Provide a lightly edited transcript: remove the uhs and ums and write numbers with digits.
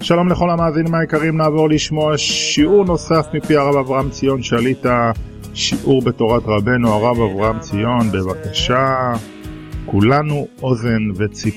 שלום לכל המאזינים היקרים, נעבור לשמוע שיעור נוסף מפי הרב אברהם ציון שליט"א, שיעור בתורת רבנו הרב אברהם ציון. בבקשה, כולנו אוזן וציפור.